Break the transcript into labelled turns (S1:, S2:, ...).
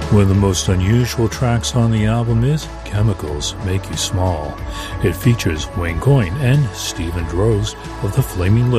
S1: One of the most unusual tracks on the album is Chemicals Make You Small. It features Wayne Coyne and Stephen Droz of the Flaming Lips.